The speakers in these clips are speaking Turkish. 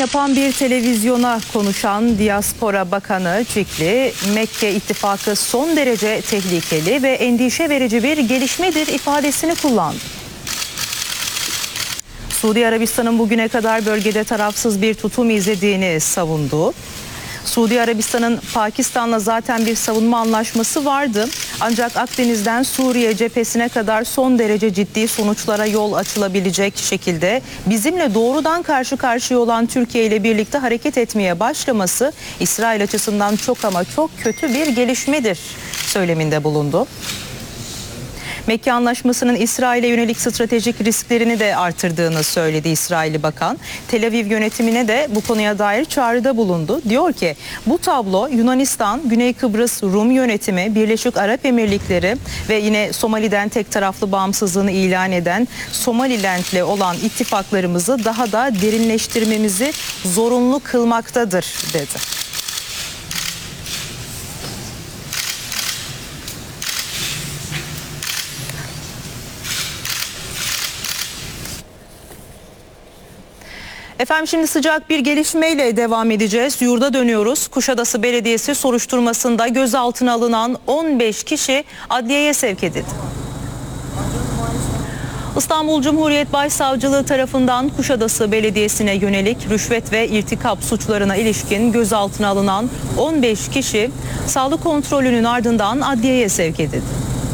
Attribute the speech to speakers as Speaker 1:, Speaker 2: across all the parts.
Speaker 1: yapan bir televizyona konuşan Diaspora Bakanı Cikli, Mekke ittifakı son derece tehlikeli ve endişe verici bir gelişmedir ifadesini kullandı. Suudi Arabistan'ın bugüne kadar bölgede tarafsız bir tutum izlediğini savundu. Suudi Arabistan'ın Pakistan'la zaten bir savunma anlaşması vardı. Ancak Akdeniz'den Suriye cephesine kadar son derece ciddi sonuçlara yol açılabilecek şekilde bizimle doğrudan karşı karşıya olan Türkiye ile birlikte hareket etmeye başlaması İsrail açısından çok ama çok kötü bir gelişmedir söyleminde bulundu. Mekke Anlaşması'nın İsrail'e yönelik stratejik risklerini de artırdığını söyledi İsrailli bakan. Tel Aviv yönetimine de bu konuya dair çağrıda bulundu. Diyor ki bu tablo Yunanistan, Güney Kıbrıs Rum yönetimi, Birleşik Arap Emirlikleri ve yine Somali'den tek taraflı bağımsızlığını ilan eden Somaliland'le olan ittifaklarımızı daha da derinleştirmemizi zorunlu kılmaktadır dedi. Efendim şimdi sıcak bir gelişmeyle devam edeceğiz. Yurda dönüyoruz. Kuşadası Belediyesi soruşturmasında gözaltına alınan 15 kişi adliyeye sevk edildi. İstanbul Cumhuriyet Başsavcılığı tarafından Kuşadası Belediyesi'ne yönelik rüşvet ve irtikap suçlarına ilişkin gözaltına alınan 15 kişi sağlık kontrolünün ardından adliyeye sevk edildi.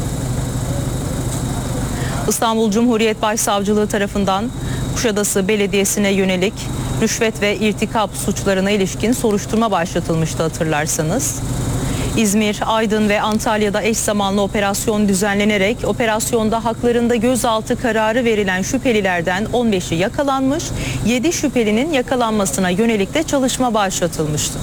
Speaker 1: İstanbul Cumhuriyet Başsavcılığı tarafından Kuşadası Belediyesi'ne yönelik rüşvet ve irtikap suçlarına ilişkin soruşturma başlatılmıştı hatırlarsanız. İzmir, Aydın ve Antalya'da eş zamanlı operasyon düzenlenerek operasyonda haklarında gözaltı kararı verilen şüphelilerden 15'i yakalanmış, 7 şüphelinin yakalanmasına yönelik de çalışma başlatılmıştı.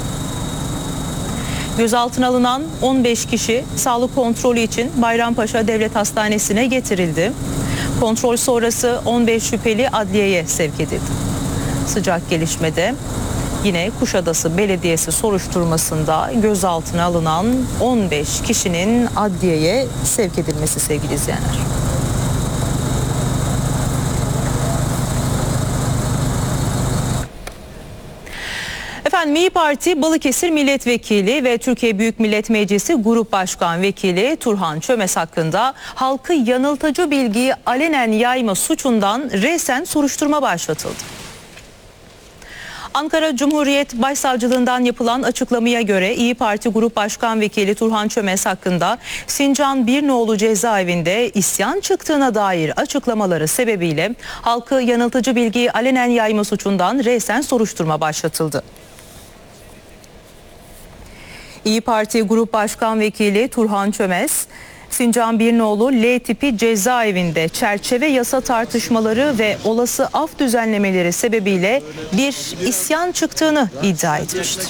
Speaker 1: Gözaltına alınan 15 kişi sağlık kontrolü için Bayrampaşa Devlet Hastanesi'ne getirildi. Kontrol sonrası 15 şüpheli adliyeye sevk edildi. Sıcak gelişmede yine Kuşadası Belediyesi soruşturmasında gözaltına alınan 15 kişinin adliyeye sevk edilmesi sevgili izleyenler. Efendim İYİ Parti Balıkesir Milletvekili ve Türkiye Büyük Millet Meclisi Grup Başkan Vekili Turhan Çömez hakkında halkı yanıltıcı bilgiyi alenen yayma suçundan resen soruşturma başlatıldı. Ankara Cumhuriyet Başsavcılığından yapılan açıklamaya göre İYİ Parti Grup Başkan Vekili Turhan Çömez hakkında Sincan Birnoğlu cezaevinde isyan çıktığına dair açıklamaları sebebiyle halkı yanıltıcı bilgiyi alenen yayma suçundan resen soruşturma başlatıldı. İYİ Parti Grup Başkan Vekili Turhan Çömez, Sincan Birnoğlu L tipi cezaevinde çerçeve yasa tartışmaları ve olası af düzenlemeleri sebebiyle bir isyan çıktığını iddia etmiştir.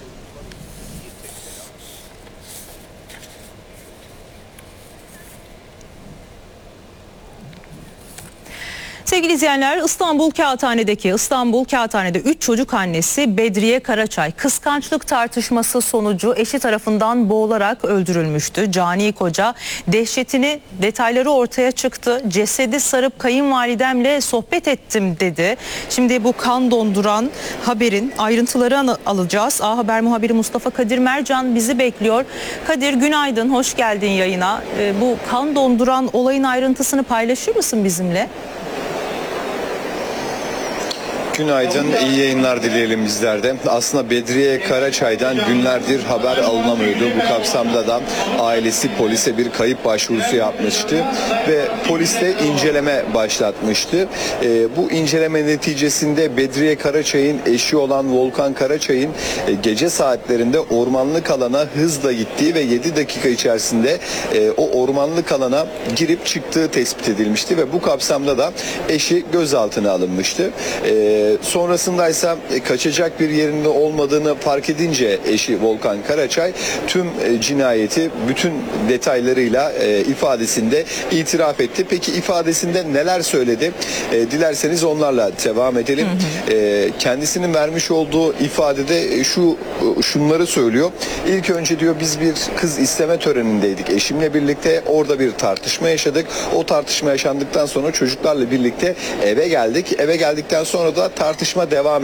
Speaker 1: Sevgili izleyenler, İstanbul Kağıthane'de 3 çocuk annesi Bedriye Karaçay kıskançlık tartışması sonucu eşi tarafından boğularak öldürülmüştü. Cani koca detayları ortaya çıktı. Cesedi sarıp kayınvalidemle sohbet ettim dedi. Şimdi bu kan donduran haberin ayrıntıları alacağız. A Haber muhabiri Mustafa Kadir Mercan bizi bekliyor. Kadir günaydın, hoş geldin yayına. Bu kan donduran olayın ayrıntısını paylaşır mısın bizimle?
Speaker 2: Günaydın, iyi yayınlar dileyelim bizler de. Aslında Bedriye Karaçay'dan günlerdir haber alınamıyordu. Bu kapsamda da ailesi polise bir kayıp başvurusu yapmıştı ve polis de inceleme başlatmıştı. Bu inceleme neticesinde Bedriye Karaçay'ın eşi olan Volkan Karaçay'ın gece saatlerinde ormanlık alana hızla gittiği ve 7 dakika içerisinde o ormanlık alana girip çıktığı tespit edilmişti ve bu kapsamda da eşi gözaltına alınmıştı. Sonrasında ise kaçacak bir yerinde olmadığını fark edince eşi Volkan Karaçay tüm cinayeti bütün detaylarıyla ifadesinde itiraf etti. Peki ifadesinde neler söyledi? Dilerseniz onlarla devam edelim. Kendisinin vermiş olduğu ifadede şunları söylüyor. İlk önce diyor biz bir kız isteme törenindeydik. Eşimle birlikte orada bir tartışma yaşadık. O tartışma yaşandıktan sonra çocuklarla birlikte eve geldik. Eve geldikten sonra da tartışma devam